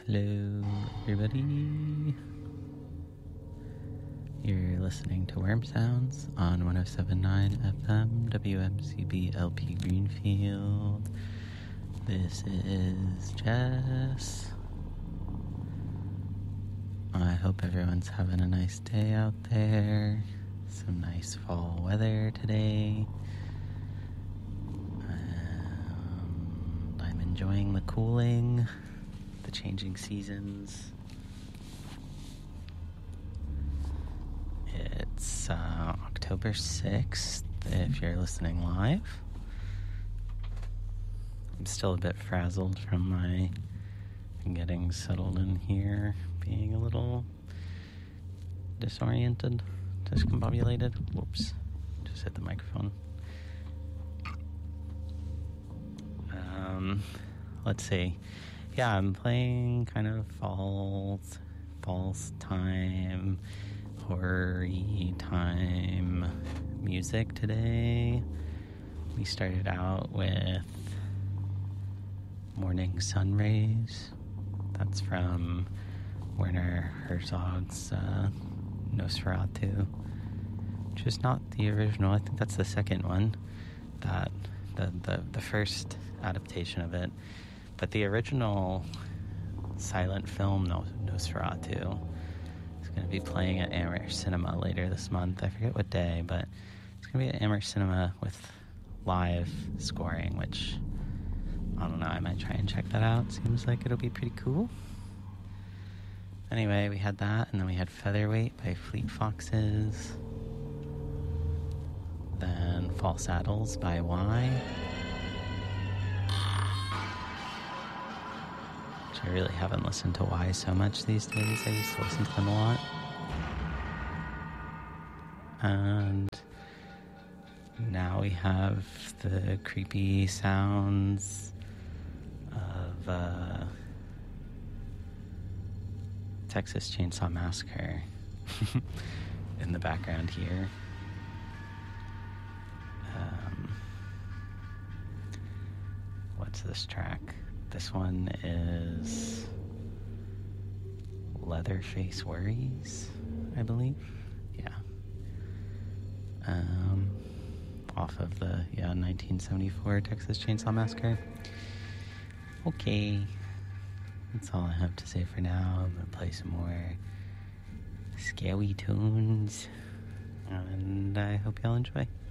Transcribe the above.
Hello, everybody. You're listening to Worm Sounds on 107.9 FM, WMCB LP Greenfield. This is Jess. I hope everyone's having a nice day out there. Some nice fall weather today. And I'm enjoying the cooling, the changing seasons. It's October 6th if you're listening live. I'm still a bit frazzled from my getting settled in here, being a little disoriented, discombobulated. Whoops, just hit the microphone. Let's see. Yeah, I'm playing kind of false time, horror-y time music today. We started out with Morning Sun Rays. That's from Werner Herzog's Nosferatu, which is not the original. I think that's the second one, that the first adaptation of it. But the original silent film Nosferatu is going to be playing at Amherst Cinema later this month. I forget what day, but it's going to be at Amherst Cinema with live scoring, which, I don't know, I might try and check that out. Seems like it'll be pretty cool. Anyway, we had that, and then we had Featherweight by Fleet Foxes. Then Fall Saddles by Y. Which I really haven't listened to Y so much these days. I used to listen to them a lot. And now we have the creepy sounds of Texas Chainsaw Massacre in the background here. What's this track? This one is Leatherface Worries, I believe. Yeah. Off of the 1974 Texas Chainsaw Massacre. Okay. That's all I have to say for now. I'm going to play some more scary tunes. And I hope y'all enjoy.